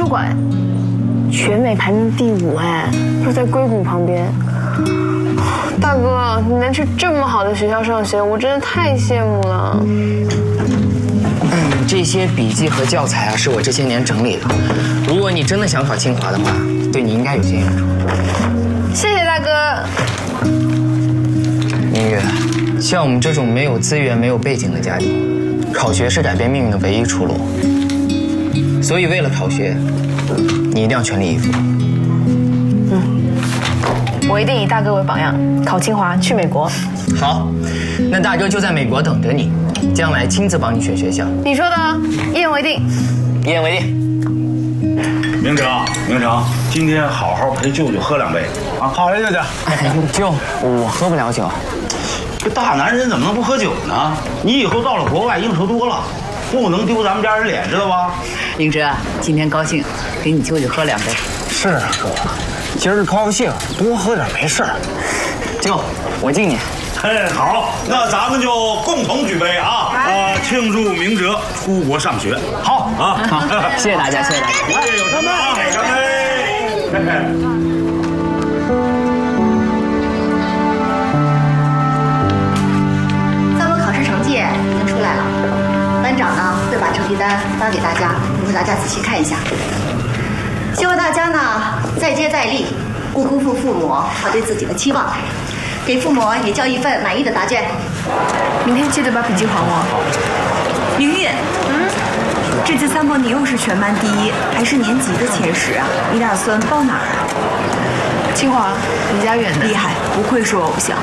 馆，全美排名第5，哎，就在硅谷旁边。大哥，你能去这么好的学校上学，我真的太羡慕了。 这些笔记和教材啊，是我这些年整理的。如果你真的想考清华的话，对你应该有些用处。 谢谢大哥。 明月，像我们这种没有资源、没有背景的家庭，考学是改变命运的唯一出路。所以为了考学，你一定要全力以赴。 我一定以大哥为榜样，考清华，去美国。 好，那大哥就在美国等着你，将来亲自帮你选学校。 你说的，一言为定。 一言为定。 明成，今天好好陪舅舅喝2杯啊！ 好嘞，舅舅。 舅，我喝不了酒。 这大男人怎么能不喝酒呢？你以后到了国外应酬多了，不能丢咱们家人脸，知道吧？ 明哲，今天高兴，给你舅舅喝2杯。 是啊，哥，今儿高兴，多喝点没事儿。 舅，我敬你。 哎，好，那咱们就共同举杯啊！庆祝明哲出国上学。好啊， 好，谢谢大家，谢谢大家。 来，有什么啊？干杯！ 三模考试成绩已经出来了，班长呢会把成绩单发给大家，让大家仔细看一下。希望大家呢再接再厉，不辜负父母和对自己的期望，给父母也交一份满意的答卷。 明天记得把笔记还我。 明月，这次三模你又是全班第1，还是年级的前10啊！你打算报哪儿啊？ 清华，离家远的。 厉害，不愧是我偶像。